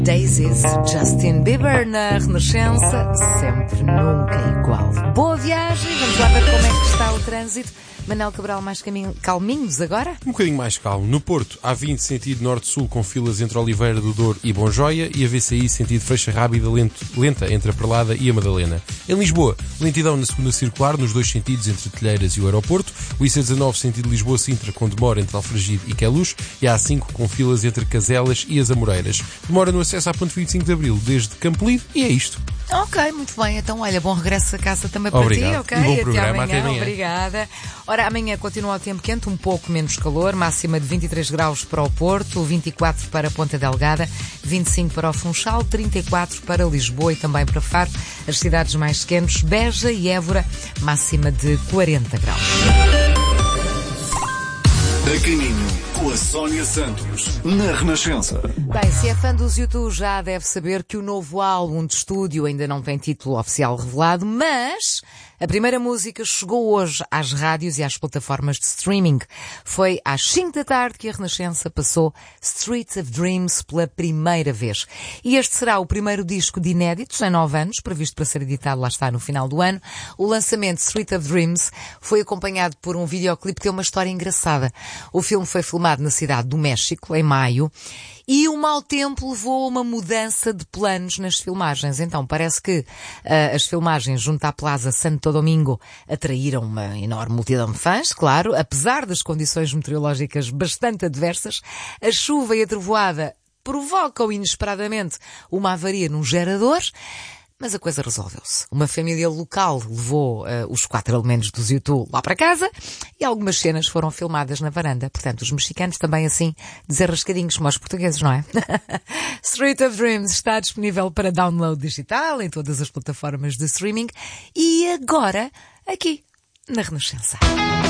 Daisies, Justin Bieber na Renascença, sempre, nunca igual. Boa viagem, vamos lá ver como é que está o trânsito. Manel Cabral, mais calminhos agora? Um bocadinho mais calmo. No Porto, A20 sentido norte-sul com filas entre Oliveira do Douro e Bonjoia e a VCI sentido Freixa Rábida lenta entre a Perlada e a Madalena. Em Lisboa, lentidão na segunda circular nos dois sentidos entre Telheiras e o aeroporto, o IC19 sentido Lisboa-Sintra com demora entre Alfragide e Queluz e a A5 com filas entre Caselas e as Amoreiras. Demora no acesso à ponte 25 de Abril desde Campolide e é isto. Ok, muito bem. Então, olha, bom regresso a casa também para Obrigado. ti, ok? E bom programa, até amanhã. amanhã. Obrigada. Ora, amanhã continua o tempo quente, um pouco menos calor, máxima de 23 graus para o Porto, 24 para Ponta Delgada, 25 para o Funchal, 34 para Lisboa e também para Faro, as cidades mais quentes, Beja e Évora, máxima de 40 graus. A caminho com a Sónia Santos, na Renascença. Bem, se é fã dos YouTube já deve saber que o novo álbum de estúdio ainda não tem título oficial revelado, mas a primeira música chegou hoje às rádios e às plataformas de streaming. Foi às 5 da tarde que a Renascença passou Streets of Dreams pela primeira vez. E este será o primeiro disco de inéditos em 9 anos, previsto para ser editado, lá está, no final do ano. O lançamento Street of Dreams foi acompanhado por um videoclipe que tem uma história engraçada. O filme foi filmado na cidade do México, em maio, e o mau tempo levou a uma mudança de planos nas filmagens. Então, parece que as filmagens junto à Plaza Santo Domingo atraíram uma enorme multidão de fãs, claro, apesar das condições meteorológicas bastante adversas. A chuva e a trovoada provocam inesperadamente uma avaria num gerador, mas a coisa resolveu-se. Uma família local levou os 4 elementos dos YouTube lá para casa e algumas cenas foram filmadas na varanda. Portanto, os mexicanos também assim desarrascadinhos como os portugueses, não é? Street of Dreams está disponível para download digital em todas as plataformas de streaming e agora aqui na Renascença.